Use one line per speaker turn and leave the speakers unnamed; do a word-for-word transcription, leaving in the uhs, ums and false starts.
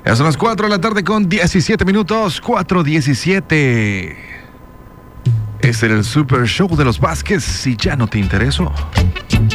Ya son las cuatro de la tarde con diecisiete minutos, cuatro diecisiete. Es el Super Show de los Vázquez, si ya no te interesó.